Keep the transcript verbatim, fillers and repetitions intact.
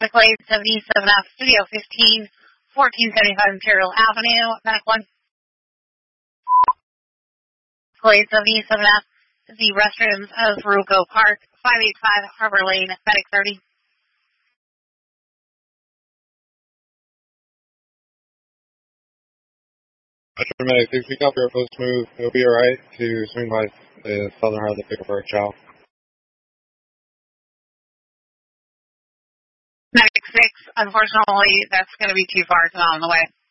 McLeod seventy-seven F, Studio fifteen, fourteen seventy-five Imperial Avenue, Medic one. McLeod seventy-seven F, the restrooms of Rugo Park, five eighty-five Harbor Lane, Medic thirty. Metro Medic, please pick up your post move. It'll be alright to swing by the southern heart of the pick up our chow. Medic six, unfortunately, that's going to be too far, it's not on the way.